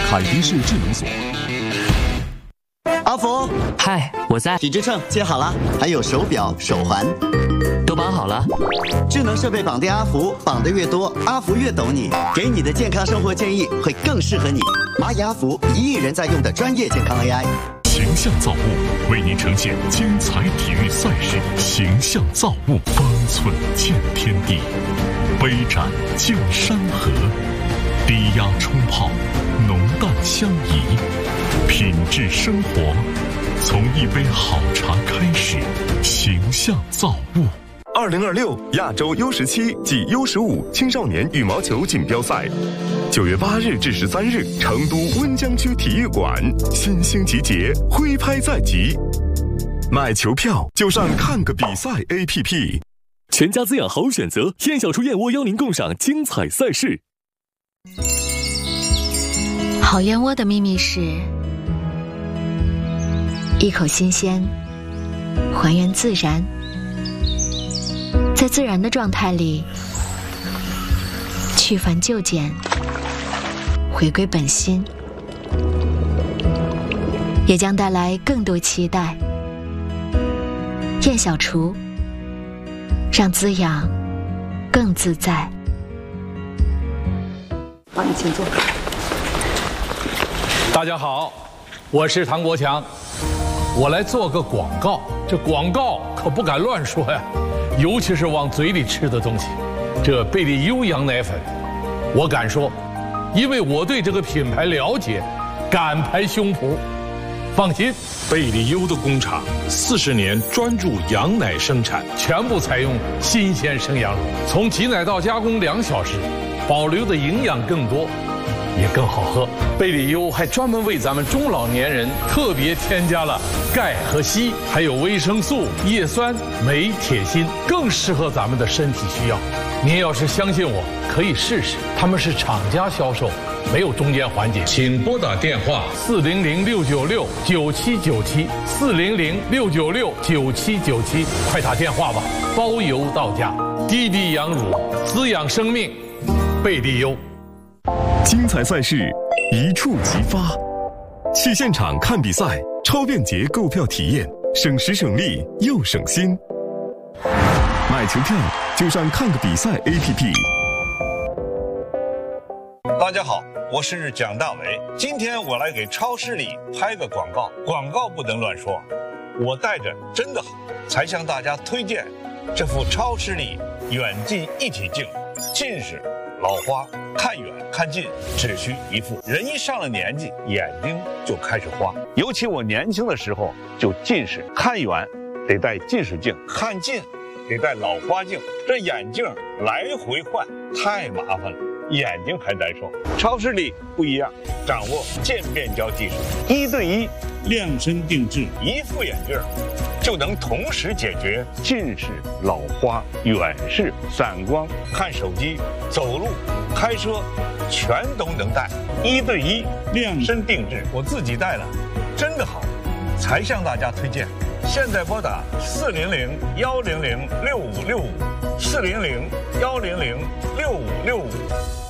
凯迪士智能锁。 阿福， 嗨，我在。 体脂秤接好了，还有手表、手环， 都绑好了。 智能设备绑定阿福，绑得越多，阿福越懂你，给你的健康生活建议会更适合你。蚂蚁阿福，1亿人在用的专业健康 AI。 形象造物为您呈现精彩体育赛事，形象造物，方寸见天地，杯盏见山河，低压冲泡，浓淡相宜，品质生活，从一杯好茶开始，形象造物。 2026亚洲 U17及 U15青少年羽毛球锦标赛，9月8日至13日，成都温江区体育馆，新兴集结，挥拍在即。买球票就上看个比赛 APP。 全家滋养好选择，燕小厨燕窝邀您共赏精彩赛事。 好燕窝的秘密是一口新鲜，还原自然，在自然的状态里去繁就简，回归本心，也将带来更多期待。燕小厨，让滋养更自在。 好，你请坐。 大家好，我是唐国强，我来做个广告。这广告可不敢乱说呀，尤其是往嘴里吃的东西。这贝利优羊奶粉，我敢说，因为我对这个品牌了解，敢拍胸脯。放心，贝利优的工厂40年专注羊奶生产，全部采用新鲜生羊乳，从挤奶到加工2小时，保留的营养更多，也更好喝。贝利优还专门为咱们中老年人特别添加了钙和硒，还有维生素、叶酸、镁、铁、锌，更适合咱们的身体需要。您要是相信我，可以试试。他们是厂家销售，没有中间环节。请拨打电话400-696-9797，400-696-9797，快打电话吧，包邮到家。滴滴羊乳，滋养生命，贝利优。 精彩赛事一触即发，去现场看比赛，超便捷购票体验，省时省力又省心。买球票就上看个比赛 APP。 大家好，我是蒋大为，今天我来给超视力拍个广告，广告不能乱说，我戴着真的好，才向大家推荐这副超视力远近一体镜，近视、老花、看远看近只需一副。人一上了年纪，眼睛就开始花，尤其我年轻的时候就近视，看远得戴近视镜，看近得戴老花镜，这眼镜来回换太麻烦了，眼睛还难受。超视力不一样，掌握渐变焦技术，1对1量身定制，一副眼镜就能同时解决近视、老花、远视、散光、看手机、走路、开车，全都能戴。1对1量身定制，我自己戴了，真的好，才向大家推荐。现在拨打400-100-6565，400-100-6565。